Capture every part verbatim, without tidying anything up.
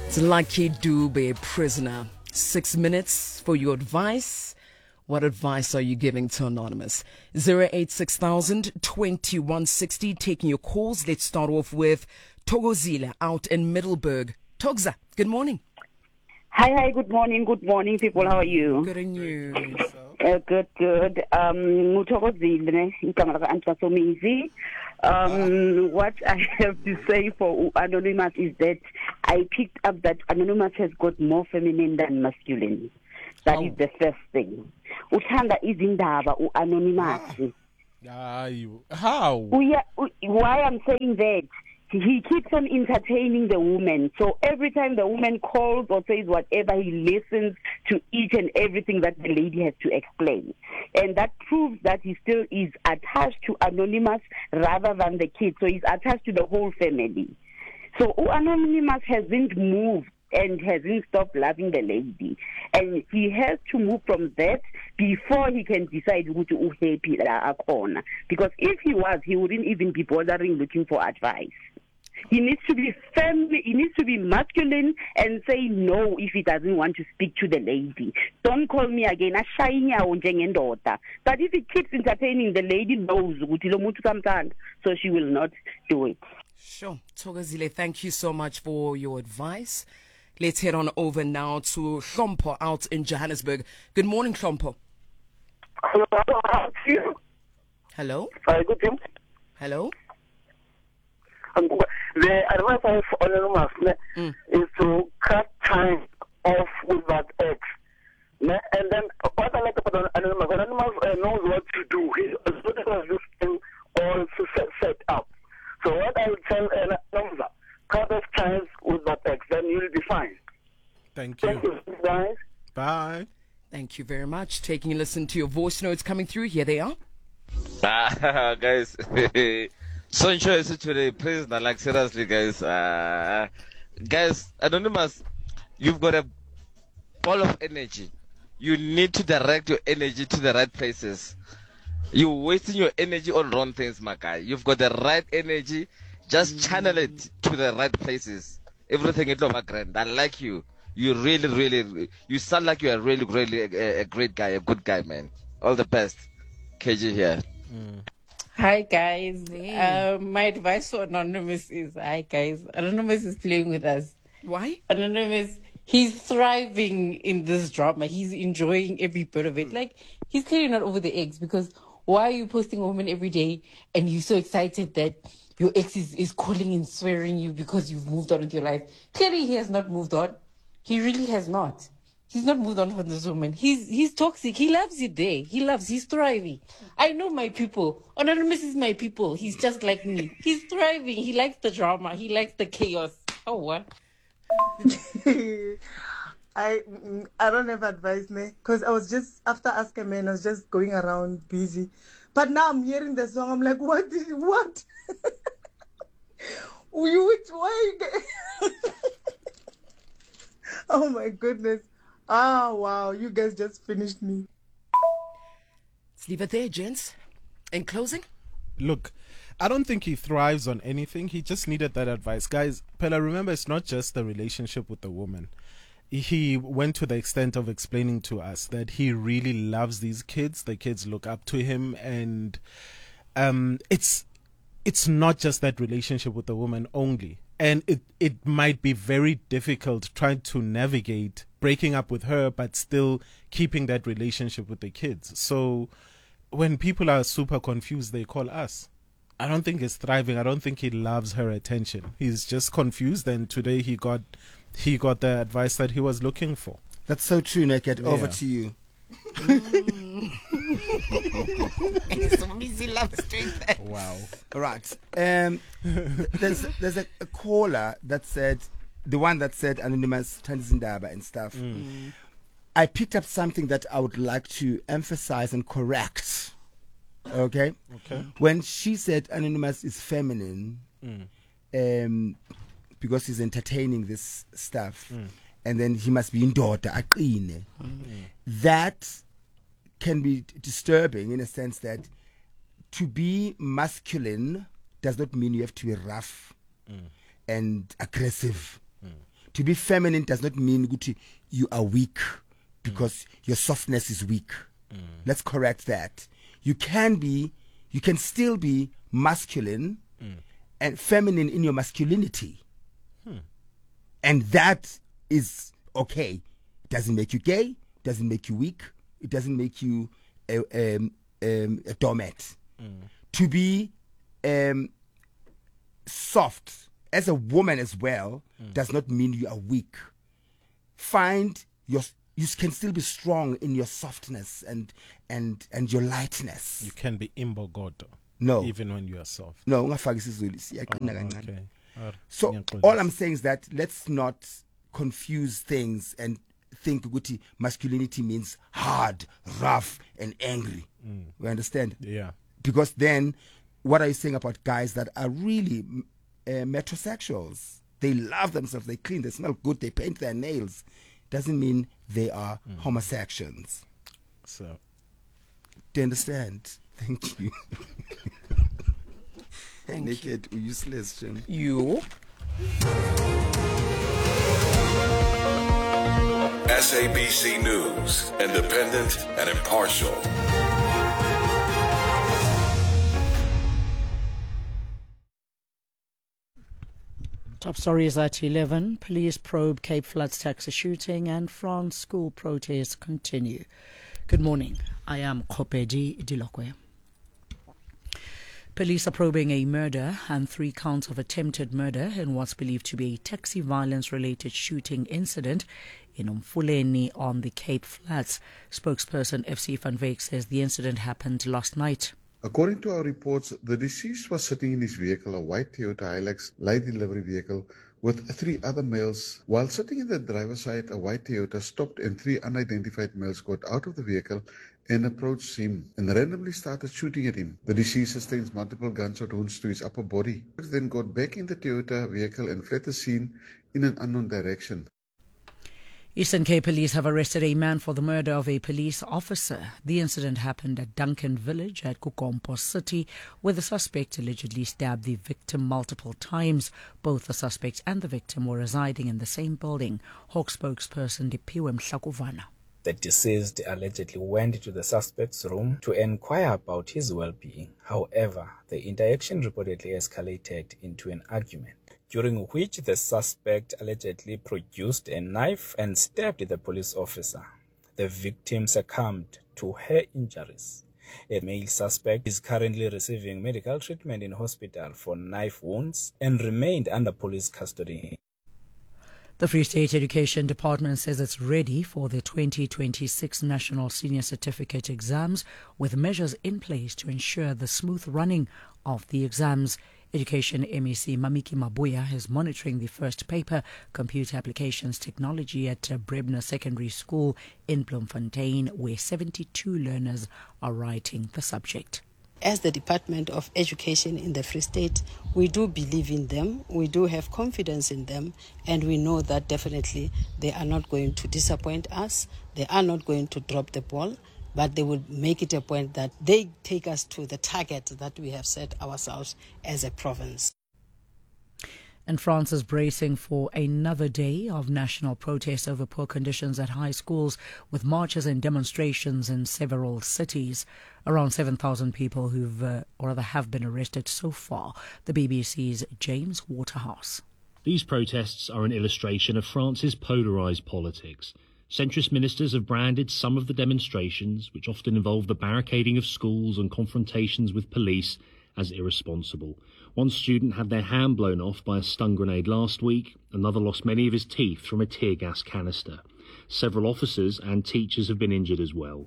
It's Lucky Dube, prisoner. Six minutes for your advice. What advice are you giving to Anonymous? zero eight six thousand twenty-one sixty. Taking your calls. Let's start off with Togozile out in Middleburg. Togza, good morning. Hi, hi, good morning, good morning, people. How are you? Good and you. Uh, good, good. Um, Nguthokozile, igama laka Anti Somizi. Um, what I have to say for Anonymous is that I picked up that Anonymous has got more feminine than masculine. That Oh. is the first thing. Uthanda izindaba u-Anonymous. Ah, you how? Uya- u- Why I'm saying that? He keeps on entertaining the woman. So every time the woman calls or says whatever, he listens to each and everything that the lady has to explain. And that proves that he still is attached to Anonymous rather than the kid. So he's attached to the whole family. So Anonymous hasn't moved and hasn't stopped loving the lady. And he has to move from that before he can decide who to happy corner. Because if he was, he wouldn't even be bothering looking for advice. He needs to be firm, he needs to be masculine and say no if he doesn't want to speak to the lady. Don't call me again. But if he keeps entertaining, the lady knows, so she will not do it. Sure. Togozile, thank you so much for your advice. Let's head on over now to Hlompo out in Johannesburg. Good morning, Hlompo. Hello, how are you? Hello? Uh, good evening. Hello? Um, the advice I have for Anonymous Mm. is to cut time off with that ex. Ne? And then what I like about Anonymous, Anonymous uh, knows what to do. He has this thing all set, set up. So what I would tell Anonymous, cut off ties with that ex, then you'll be fine. Thank you. Thank you, guys. Bye. Thank you very much. Taking a listen to your voice notes coming through. Here they are. Ah, guys. Soncho is today, please, not like seriously, guys. Uh, guys, Anonymous, you've got a ball of energy. You need to direct your energy to the right places. You're wasting your energy on wrong things, my guy. You've got the right energy. Just channel it to the right places. Everything is over grand. I like you. You really, really, you sound like you are really, really a, a great guy, a good guy, man. All the best. K G here. Hi guys. Hey. Um, my advice for Anonymous is, hi guys. Anonymous is playing with us. Why? Anonymous, he's thriving in this drama. He's enjoying every bit of it. Like, he's clearly not over the ex, because why are you posting a woman every day and you're so excited that your ex is, is calling and swearing you because you've moved on with your life? Clearly he has not moved on. He really has not. He's not moved on from this woman. He's he's toxic. He loves it there. He loves, he's thriving. I know my people. Anonymous is my people. He's just like me. He's thriving. He likes the drama. He likes the chaos. Oh, what? I mm, I don't have advice, ne? Because I was just, after asking a man, I was just going around busy. But now I'm hearing the song. I'm like, what? Did, what? you which why you get... Oh my goodness. Ah, wow. You guys just finished me. Let's leave it there, gents. In closing? Look, I don't think he thrives on anything. He just needed that advice. Guys, Pella, remember, it's not just the relationship with the woman. He went to the extent of explaining to us that he really loves these kids. The kids look up to him, and um, it's it's not just that relationship with the woman only. And it, it might be very difficult trying to navigate breaking up with her, but still keeping that relationship with the kids. So when people are super confused, they call us. I don't think he's thriving. I don't think he loves her attention. He's just confused, and today he got he got the advice that he was looking for. That's so true, Naked. Over Yeah. to you. Wow. Right. Um, there's there's a, a caller that said, the one that said Anonymous Tanzindaba and stuff. Mm. I picked up something that I would like to emphasize and correct. Okay? Okay. When she said Anonymous is feminine, Mm. um, because he's entertaining this stuff, Mm. and then he must be in daughter, aqine. That can be disturbing in a sense that to be masculine does not mean you have to be rough Mm. and aggressive. To be feminine does not mean ukuthi you are weak because mm. your softness is weak. Mm. Let's correct that. You can be, you can still be masculine mm. and feminine in your masculinity. Hmm. And that is okay. It doesn't make you gay, doesn't make you weak, it doesn't make you a, um, um, a doormat. Mm. To be um, soft as a woman as well mm. does not mean you are weak. Find your, you can still be strong in your softness and and and your lightness. You can be imbogodo. No. Even when you are soft. No, ungafaki isizulu. Oh, okay. So all I'm saying is that let's not confuse things and think ukuthi masculinity means hard, rough, and angry. Mm. We understand? Yeah. Because then, what are you saying about guys that are really uh, metrosexuals? They love themselves, they clean, they smell good, they paint their nails. Doesn't mean they are mm. homosexuals. So, do you understand? Thank you. Thank Naked, you. Useless, Jim. You. S A B C News, independent and impartial. Top stories at eleven. Police probe Cape Flats taxi shooting and France school protests continue. Good morning. I am Kopedi Dilokwe. Police are probing a murder and three counts of attempted murder in what's believed to be a taxi violence-related shooting incident in Umfuleni on the Cape Flats. Spokesperson F C Van Wyk says the incident happened last night. According to our reports, the deceased was sitting in his vehicle, a white Toyota Hilux light delivery vehicle, with three other males. While sitting in the driver's side, a white Toyota stopped and three unidentified males got out of the vehicle and approached him and randomly started shooting at him. The deceased sustains multiple gunshot wounds to his upper body. He then got back in the Toyota vehicle and fled the scene in an unknown direction. Eastern Cape Police have arrested a man for the murder of a police officer. The incident happened at Duncan Village at Kukompo City, where the suspect allegedly stabbed the victim multiple times. Both the suspect and the victim were residing in the same building. Hawk spokesperson Dipiwe Mhlakuvana. The deceased allegedly went to the suspect's room to inquire about his well-being. However, the interaction reportedly escalated into an argument, during which the suspect allegedly produced a knife and stabbed the police officer. The victim succumbed to her injuries. A male suspect is currently receiving medical treatment in hospital for knife wounds and remained under police custody. The Free State Education Department says it's ready for the twenty twenty-six National Senior Certificate exams, with measures in place to ensure the smooth running of the exams. Education M E C Mamiki Mabuya is monitoring the first paper, Computer Applications Technology, at Brebner Secondary School in Bloemfontein, where seventy-two learners are writing the subject. As the Department of Education in the Free State, we do believe in them, we do have confidence in them, and we know that definitely they are not going to disappoint us, they are not going to drop the ball, but they will make it a point that they take us to the target that we have set ourselves as a province. And France is bracing for another day of national protests over poor conditions at high schools, with marches and demonstrations in several cities. Around seven thousand people who've, uh, or rather have been arrested so far. The B B C's James Waterhouse. These protests are an illustration of France's polarised politics. Centrist ministers have branded some of the demonstrations, which often involve the barricading of schools and confrontations with police, as irresponsible. One student had their hand blown off by a stun grenade last week. Another lost many of his teeth from a tear gas canister. Several officers and teachers have been injured as well.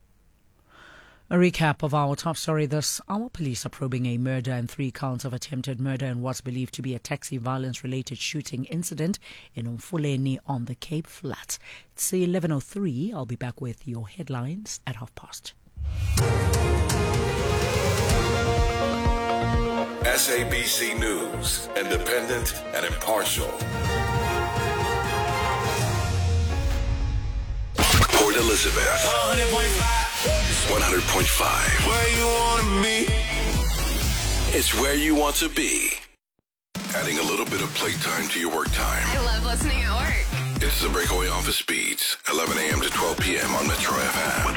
A recap of our top story this hour. Police are probing a murder and three counts of attempted murder in what's believed to be a taxi violence-related shooting incident in Umfuleni on the Cape Flats. It's eleven oh three. I'll be back with your headlines at half past. S A B C News, independent and impartial. Port Elizabeth, one hundred point five. Where you want to be. It's where you want to be. Adding a little bit of playtime to your work time. I love listening at work. It's the Breakaway Office Beats, eleven a.m. to twelve p.m. on Metro F M.